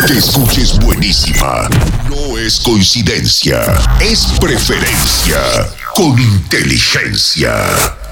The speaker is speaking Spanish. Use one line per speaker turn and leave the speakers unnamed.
Que escuches buenísima. No es coincidencia, es preferencia con inteligencia.